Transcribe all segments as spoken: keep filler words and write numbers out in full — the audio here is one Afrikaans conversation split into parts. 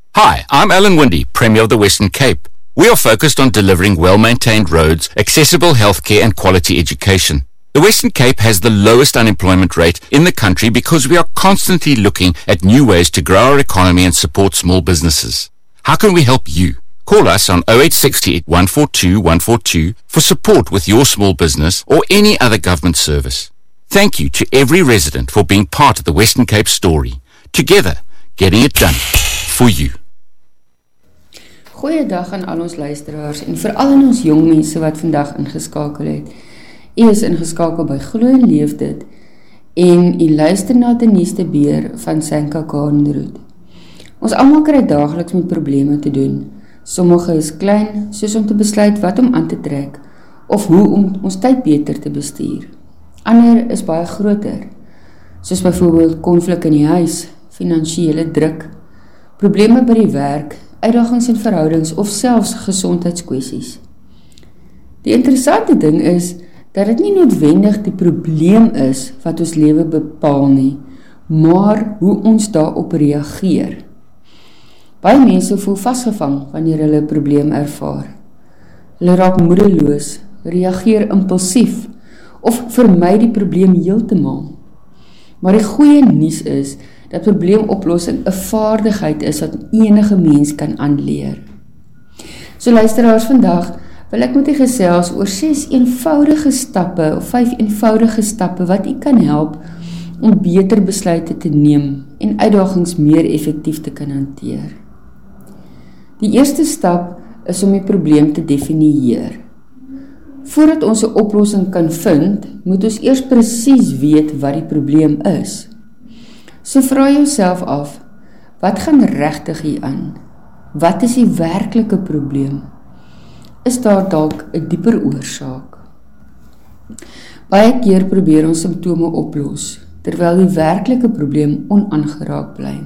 Hi, I'm Alan Windy, Premier of the Western Cape. We are focused on delivering well-maintained roads, accessible healthcare and quality education. The Western Cape has the lowest unemployment rate in the country because we are constantly looking at new ways to grow our economy and support small businesses. How can we help you? Call us on oh eight six eight, one four two, one four two for support with your small business or any other government service. Thank you to every resident for being part of the Western Cape story. Together, getting it done for you. Goeiedag aan al ons luisteraars en veral aan ons jong mense wat vandag ingeskakel het. U is ingeskakel by Glo en Leef Dit en u luister na Denise de Beer van Sanka Karenroet. Ons almal kry daagliks met probleme te doen. Sommige is klein, soos om te besluit wat om aan te trek, of hoe om ons tyd beter te bestuur. Ander is baie groter, soos byvoorbeeld konflik in die huis, finansiële druk, probleme by die werk, uitdagings en verhoudings of selfs gesondheidskwessies. Die interessante ding is, dat dit nie noodwendig die probleem is wat ons lewe bepaal nie, maar hoe ons daarop reageer. Baie mense voel vasgevang wanneer hulle 'n probleem ervaar. Hulle raak moedeloos, reageer impulsief of vermy die probleem heeltemal. Maar die goeie nuus is dat probleemoplossing 'n vaardigheid is wat enige mens kan aanleer. So luisteraars, vandag wil ek met u gesels oor ses eenvoudige stappe of vyf eenvoudige stappe wat u kan help om beter besluite te neem en uitdagings meer effektief te kan hanteer. Die eerste stap is om die probleem te definieer. Voordat ons 'n oplossing kan vind, moet ons eers presies weet wat die probleem is. So vra jouself af, wat gaan regtig hier aan? Wat is die werklike probleem? Is daar dalk 'n dieper oorsaak? Baie keer probeer ons simptome oplos, terwyl die werklike probleem onaangeraak bly.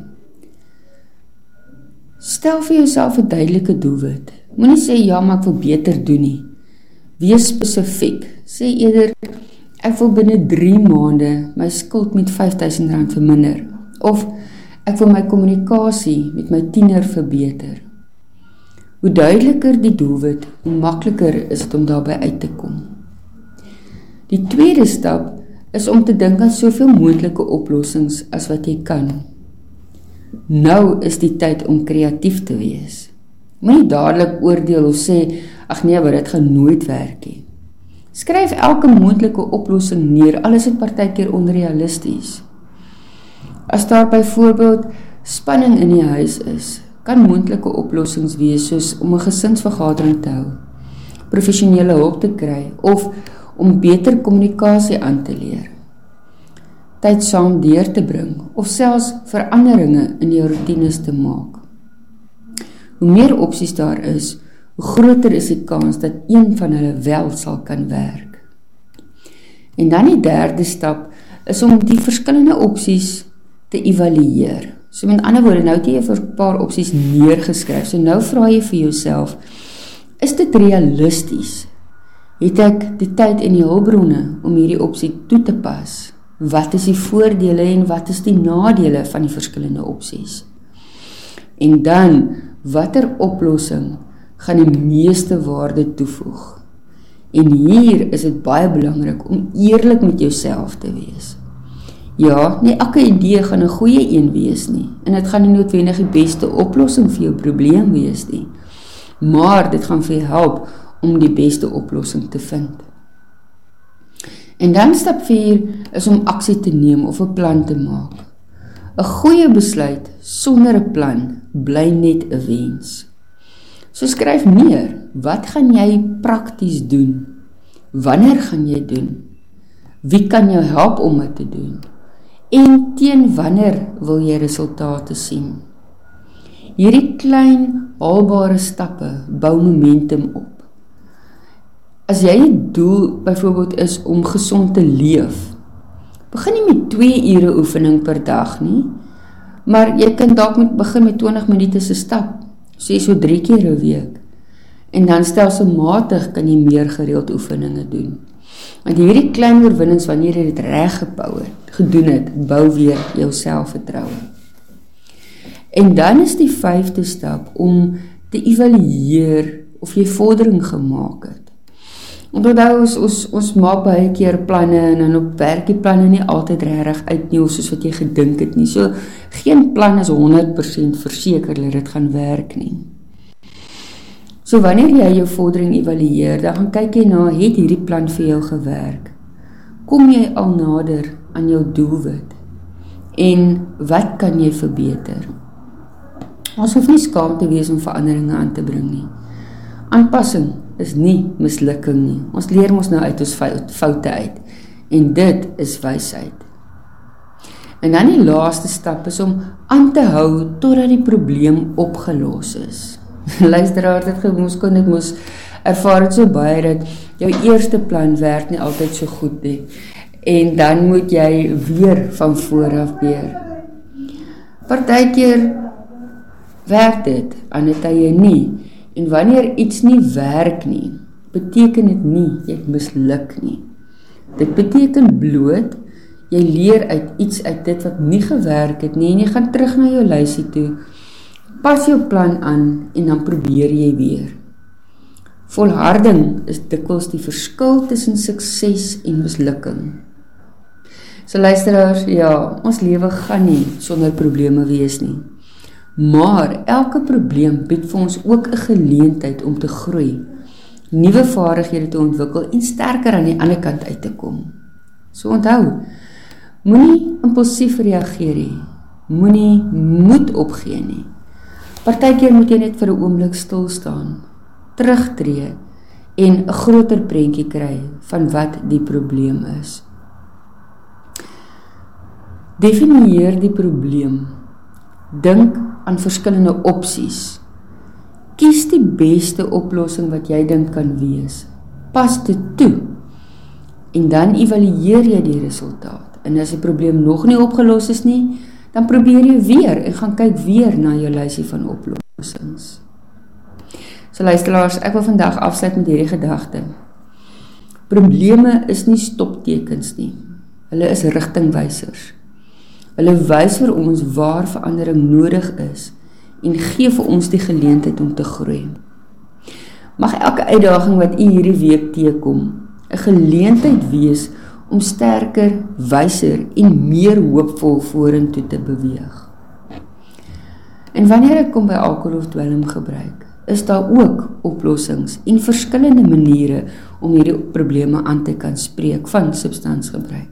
Stel vir jouself 'n duidelike doelwit. Moenie sê ja, maar ek wil beter doen nie. Wees spesifiek. Sê eerder, ek wil binne drie maande my skuld met vyf duisend rand verminder. Of ek wil my kommunikasie met my tiener verbeter. Hoe duideliker die doelwit, hoe makliker is dit om daarby uit te kom. Die tweede stap is om te dink aan soveel moontlike oplossings as wat jy kan. Nou is die tyd om kreatief te wees. Moenie dadelik oordeel of sê, ag nee, maar dit gaan nooit werk nie. Skryf elke moontlike oplossing neer, al is dit partykeer onrealisties. As daar byvoorbeeld spanning in die huis is, kan moontlike oplossings wees soos om 'n gesinsvergadering te hou, professionele hulp te kry of om beter kommunikasie aan te leer, tyd saam deur te bring of selfs veranderinge in jou roetines te maak. Hoe meer opsies daar is, hoe groter is die kans dat een van hulle wel sal kan werk. En dan die derde stap is om die verskillende opsies te evalueer. So met ander woorde, nou het jy 'n paar opsies neergeskryf, so nou vra jy vir jouself, is dit realisties? Het ek die tyd en die hulpbronne om hierdie opsie toe te pas? Wat is die voordele en wat is die nadele van die verskillende opsies? En dan, watter oplossing gaan die meeste waarde toevoeg? En hier is dit baie belangrik om eerlik met jouself te wees. Ja, nie elke idee gaan 'n goeie een wees nie, en dit gaan nie noodwendig die beste oplossing vir jou probleem wees nie, maar dit gaan vir jou help om die beste oplossing te vind. En dan stap vier is om aksie te neem of 'n plan te maak. 'n Goeie besluit sonder 'n plan bly net 'n wens. So skryf neer, wat gaan jy prakties doen? Wanneer gaan jy doen? Wie kan jou help om dit te doen? En teen wanneer wil jy resultate sien? Hierdie klein, haalbare stappe bou momentum op. As jy die doel byvoorbeeld is om gesond te leef, begin nie met twee ure oefening per dag nie, maar jy kan dalk met begin met twintig minute se stap, sê so drie keer 'n week, en dan stelselmatig kan jy meer gereeld oefeninge doen. Want hierdie klein oorwinnings, wanneer jy dit reg gebou het, gedoen het, bou weer jou selfvertroue. En dan is die vyfde stap om te evalueer of jy vordering gemaak het. Want onthou, ons, ons, ons maak baie keer planne en dan op werk die planne nie altyd regtig uit nie, of soos wat jy gedink het nie. So, geen plan is honderd persent verseker dat dit gaan werk nie. So, wanneer jy jou vordering evalueer, dan gaan kyk jy na, het hierdie plan vir jou gewerk? Kom jy al nader aan jou doelwit? En wat kan jy verbeter? Ons hoef nie skaam te wees om veranderinge aan te bring nie. Aanpassing is nie mislukking nie. Ons leer ons nou uit ons foute uit. En dit is wysheid. En dan die laaste stap is om aan te hou totdat die probleem opgelos is. Luisteraar, dit ons kon dit moes ervaar het so baie dat jou eerste plan werk nie altyd so goed nie. En dan moet jy weer van vooraf weer. Partykeer werk dit, ander tye nie. En wanneer iets nie werk nie, beteken dit nie, jy het misluk nie. Dit beteken bloot, jy leer uit iets uit dit wat nie gewerk het nie, en jy gaan terug na jou lysie toe, pas jou plan aan, en dan probeer jy weer. Volharding is dikwels die verskil tussen sukses en mislukking. So luisteraars, ja, ons lewe gaan nie sonder probleme wees nie. Maar elke probleem bied vir ons ook 'n geleentheid om te groei, nuwe vaardighede te ontwikkel en sterker aan die ander kant uit te kom. So onthou, moenie impulsief reageer nie, moenie moed opgee nie. Partykeer moet jy net vir 'n oomblik stil staan, terugtreë en 'n groter prentjie kry van wat die probleem is. Definieer die probleem. Dink aan verskillende opsies. Kies die beste oplossing wat jy dink kan wees. Pas dit toe. En dan evalueer jy die resultaat. En as die probleem nog nie opgelos is nie, dan probeer jy weer en gaan kyk weer na jou lysie van oplossings. So luisteraars, ek wil vandag afsluit met hierdie gedagte. Probleme is nie stoptekens nie. Hulle is rigtingwysers. Hulle wys vir ons waar verandering nodig is en gee vir ons die geleentheid om te groei. Mag elke uitdaging wat u hierdie week teekom 'n geleentheid wees om sterker, wyser en meer hoopvol vorentoe te beweeg. En wanneer dit kom by alkohol of dwelmgebruik, is daar ook oplossings en verskillende maniere om hierdie probleme aan te kan spreek van substansgebruik.